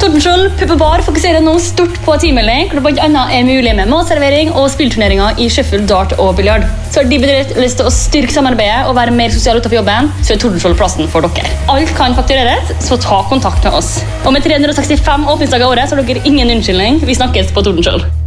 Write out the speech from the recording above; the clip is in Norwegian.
Tordenskjold Pub og Bar fokuserer nå stort på teammelding, hvor det blant annet er mulig med matservering og spillturneringer i shuffle, dart og biljard. Så har de bedrifter lyst til å styrke samarbeidet og være mer sosial utenfor jobben, så er Tordenskjold plassen for dere. Alt kan faktureres, så ta kontakt med oss. Og med 365 åpningsdager i året så har dere ingen unnskyldning. Vi snakkes på Tordenskjold.